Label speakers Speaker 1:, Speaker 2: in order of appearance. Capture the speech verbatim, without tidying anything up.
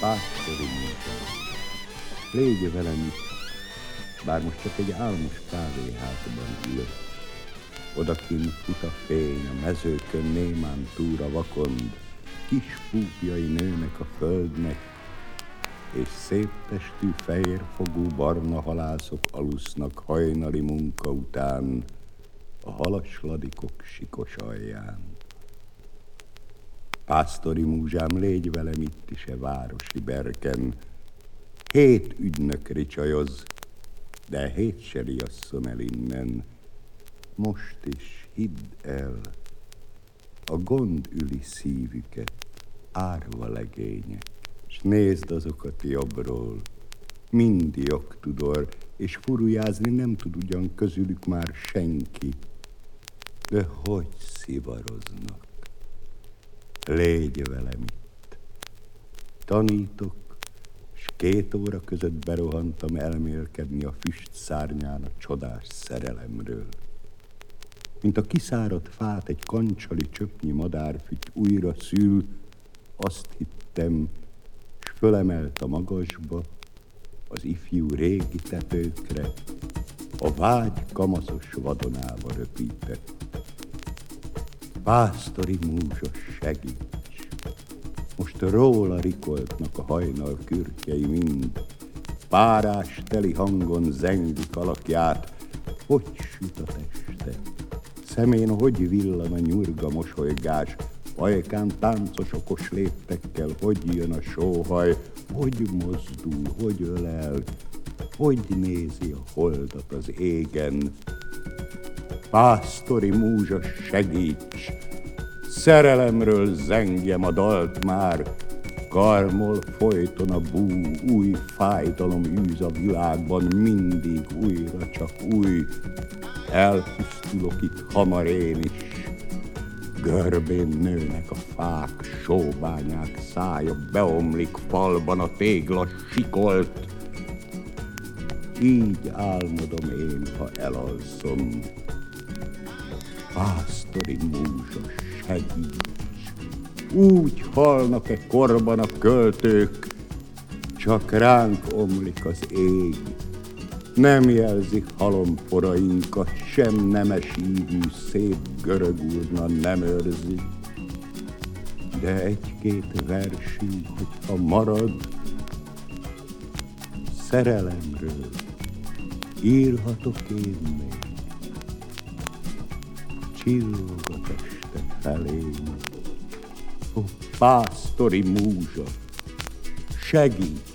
Speaker 1: Pásztori múzsa, légy velem itt, bár most csak egy álmos kávéházban ülök. Odakinn fut a fény, a mezőkön némán túra vakond, kis púpjai nőnek a földnek, és szép testű, fehérfogú barna halászok alusznak hajnali munka után a halasladikok sikos alján. Pásztori múzsám, légy velem itt is e városi berken. Hét ügynök ricsajoz, de hét se riasszon el innen. Most is hidd el, a gond üli szívüket, árva legények, s nézd azokat jobbról, mind jogtudor, és furujázni nem tud ugyan közülük már senki, de hogy szivaroznak. Légy velem itt. Tanítok, s két óra között berohantam elmélkedni a füst szárnyán a csodás szerelemről. Mint a kiszáradt fát egy kancsali csöpnyi madárfüty újra szül, azt hittem, s fölemelt a magasba, az ifjú régi tetőkre, a vágy kamaszos vadonába röpített. Pásztori múzsa, segíts! Most róla rikoltnak a hajnal kürtjei mind, párás teli hangon zengik alakját, hogy süt a teste, szemén hogy villan a nyurga mosolygás, ajkán táncos okos léptekkel, hogy jön a sóhaj, hogy mozdul, hogy ölel, hogy nézi a holdat az égen. Pásztori múzsa, segíts! Szerelemről zengjem a dalt már, karmol folyton a bú, új fájdalom űz a világban, mindig újra csak új. Elpusztulok itt hamar én is, görbén nőnek a fák, sóbányák szája beomlik falban a tégla sikolt. Így álmodom én, ha elalszom. Pásztori múzsa, segíts! Úgy halnak-e korban a költők, csak ránk omlik az ég. Nem jelzi halomporainkat, sem nemes ívű szép görög urna nem őrzi. De egy-két versünk, hogyha marad, szerelemről írhatok én még. Csillog a teste felém, ó, pásztori múzsa, segíts!